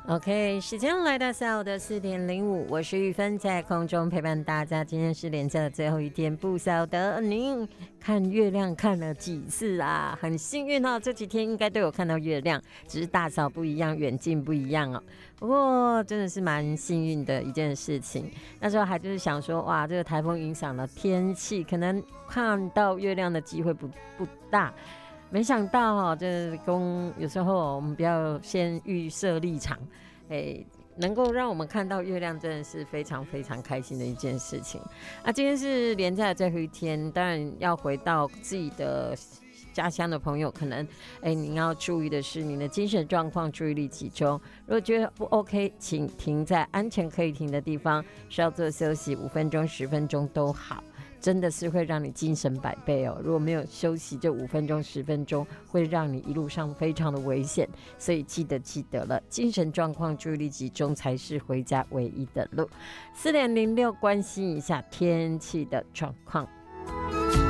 OK， 时间来到下午的4:05，我是玉芬，在空中陪伴大家。今天是连假的最后一天，不晓得您看月亮看了几次啊？很幸运哦，这几天应该都有看到月亮，只是大小不一样，远近不一样哦。不过真的是蛮幸运的一件事情。那时候还就是想说，哇，这个台风影响了天气，可能看到月亮的机会不大。没想到这有时候我们不要先预设立场，能够让我们看到月亮，真的是非常非常开心的一件事情。今天是连假的最后一天，当然要回到自己的家乡的朋友，可能您要注意的是您的精神状况，注意力集中。如果觉得不 OK， 请停在安全可以停的地方，稍作休息5分钟、10分钟都好。真的是会让你精神百倍哦！如果没有休息，这5分钟、10分钟会让你一路上非常的危险，所以记得了，精神状况、注意力集中才是回家唯一的路。4:06，关心一下天气的状况。